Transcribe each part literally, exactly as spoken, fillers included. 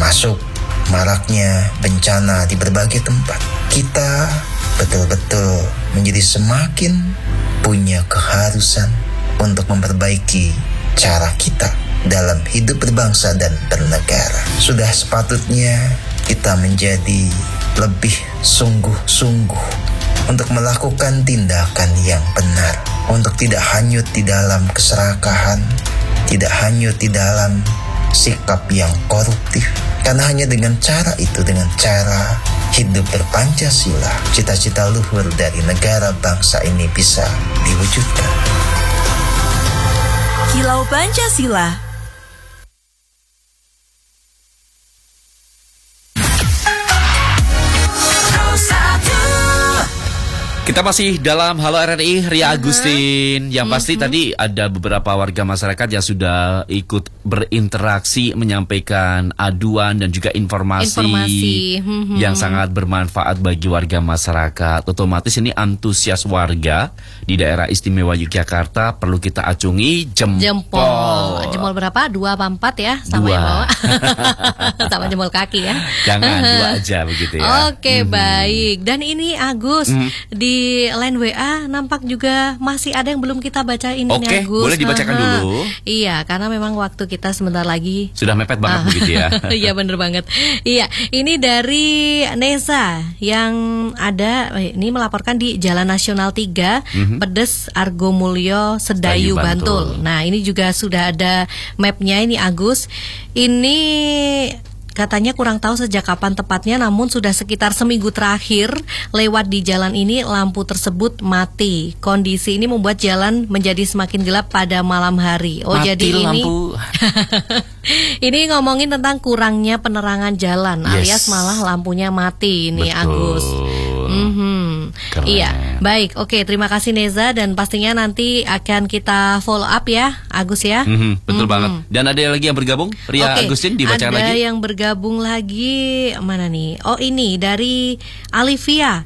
termasuk maraknya bencana di berbagai tempat. Kita betul-betul menjadi semakin punya keharusan untuk memperbaiki cara kita dalam hidup berbangsa dan bernegara. Sudah sepatutnya kita menjadi lebih sungguh-sungguh untuk melakukan tindakan yang benar, untuk tidak hanyut di dalam keserakahan, tidak hanyut di dalam sikap yang koruptif. Karena hanya dengan cara itu, dengan cara hidup berpancasila, cita-cita luhur dari negara bangsa ini bisa diwujudkan. Kilau Pancasila. Kita masih dalam Halo R R I, Ria Agustin. Yang pasti uh-huh. tadi ada beberapa warga masyarakat yang sudah ikut berinteraksi, menyampaikan aduan dan juga informasi, informasi. Uh-huh. yang sangat bermanfaat bagi warga masyarakat. Otomatis ini antusias warga di daerah istimewa Yogyakarta perlu kita acungi jempol. Jempol, jempol berapa? Dua apa empat ya? Sama dua. yang bawah. Sama jempol kaki ya. Jangan dua aja begitu ya. Oke, uh-huh. baik. Dan ini Agus uh-huh. di Di line W A nampak juga masih ada yang belum kita baca ini. Oke, nih, Agus. boleh dibacakan Aha. dulu. Iya, karena memang waktu kita sebentar lagi sudah mepet banget ah. begitu ya. Iya, bener banget. Iya, ini dari Neza yang ada ini melaporkan di Jalan Nasional tiga, mm-hmm. Pedes Argomulyo Sedayu, Sedayu Bantul. Bantul. Nah, ini juga sudah ada mapnya ini Agus. Ini katanya kurang tahu sejak kapan tepatnya, namun sudah sekitar seminggu terakhir lewat di jalan ini lampu tersebut mati. Kondisi ini membuat jalan menjadi semakin gelap pada malam hari. Oh, mati jadi ini lampu. Ini ngomongin tentang kurangnya penerangan jalan, yes. alias malah lampunya mati ini. Betul. Agus. Mm-hmm. Iya, baik. Oke, terima kasih Neza, dan pastinya nanti akan kita follow up ya, Agus ya. Mm-hmm, betul mm-hmm. banget. Dan ada lagi yang bergabung, Ria okay. Agustin dibacakan lagi. Ada yang bergabung lagi, mana nih? Oh, ini dari Alivia.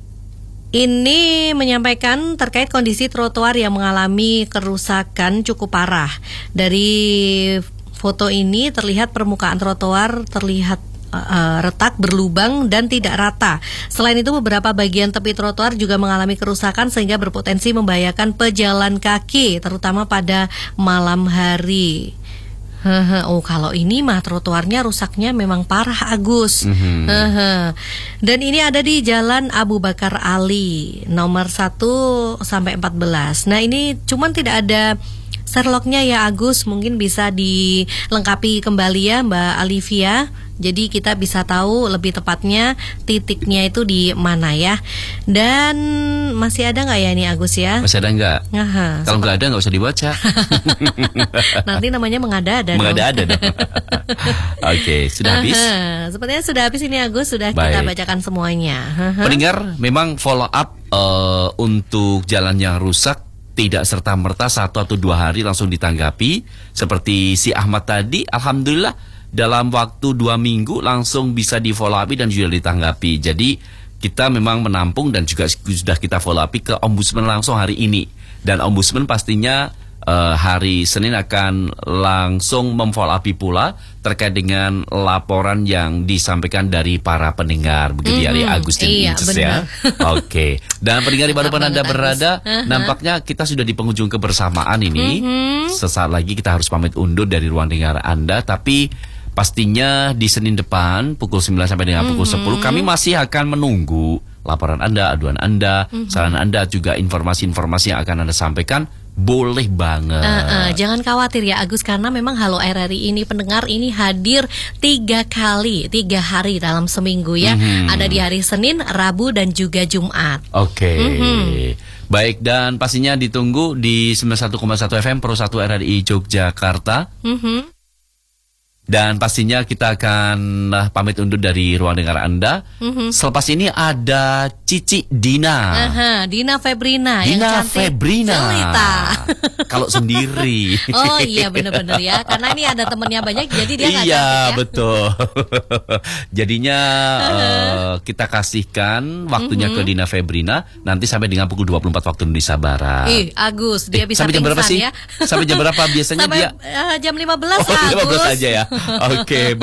Ini menyampaikan terkait kondisi trotoar yang mengalami kerusakan cukup parah. Dari foto ini terlihat permukaan trotoar terlihat Uh, retak, berlubang, dan tidak rata. Selain itu, beberapa bagian tepi trotoar juga mengalami kerusakan sehingga berpotensi membahayakan pejalan kaki, terutama pada malam hari. Oh, kalau ini mah trotoarnya rusaknya memang parah, Agus. Mm-hmm. Dan ini ada di Jalan Abu Bakar Ali nomor satu sampai empat belas. Nah, ini cuman tidak ada Sherlocknya ya, Agus. Mungkin bisa dilengkapi kembali ya, Mbak Alivia. Jadi kita bisa tahu lebih tepatnya titiknya itu di mana ya. Dan masih ada nggak ya ini, Agus ya? Masih ada nggak? Aha, kalau nggak ada nggak usah dibaca. Nanti namanya mengada-ada. Mengada-ada dong. Oke, sudah habis. Aha, sepertinya sudah habis ini, Agus. Sudah Baik. Kita bacakan semuanya. Aha. Pendengar, memang follow up uh, untuk jalan yang rusak tidak serta-merta satu atau dua hari langsung ditanggapi. Seperti si Ahmad tadi, alhamdulillah dalam waktu dua minggu langsung bisa di follow up dan juga ditanggapi. Jadi kita memang menampung dan juga sudah kita follow up ke Ombudsman langsung hari ini. Dan Ombudsman pastinya uh, hari Senin akan langsung memfollow up pula terkait dengan laporan yang disampaikan dari para pendengar. Begitu mm-hmm. ya, Agustin iya, Inces ya. Oke. Dan pendengar di mana Anda berada, uh-huh. nampaknya kita sudah di penghujung kebersamaan ini. Mm-hmm. Sesaat lagi kita harus pamit undur dari ruang dengar Anda, tapi pastinya di Senin depan pukul sembilan sampai dengan pukul mm-hmm. sepuluh kami masih akan menunggu laporan Anda, aduan Anda, mm-hmm. saran Anda, juga informasi-informasi yang akan Anda sampaikan. Boleh banget. Uh, uh, jangan khawatir ya, Agus, karena memang Halo R R I ini pendengar ini hadir tiga kali, tiga hari dalam seminggu ya. Mm-hmm. Ada di hari Senin, Rabu, dan juga Jumat. Oke. Okay. Mm-hmm. Baik, dan pastinya ditunggu di sembilan puluh satu koma satu F M Pro satu R R I Yogyakarta. Mm-hmm. Dan pastinya kita akan uh, pamit undur dari ruang dengar Anda. Mm-hmm. Selepas ini ada Cici Dina. Aha, Dina Febrina. Dina yang cantik Febrina. Kalau sendiri. Oh iya, benar-benar ya. Karena ini ada temennya banyak, jadi dia nggak Iya, cantik ya. Betul. Jadinya uh, kita kasihkan waktunya mm-hmm. ke Dina Febrina nanti sampai dengan pukul dua puluh empat waktu Indonesia Barat. Ih, Agus, dia eh, bisa sampai jam berapa sih? ya. Sampai jam berapa biasanya sampai, dia? Uh, jam lima belas, oh, Agus. lima belas aja ya. Oke. Okay,